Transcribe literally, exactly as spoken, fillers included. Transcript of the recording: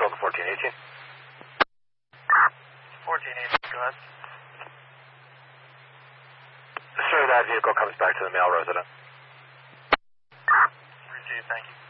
Spoken fourteen eighteen. fourteen eighteen, go ahead. Sir, that vehicle comes back to the male resident. Received, thank you.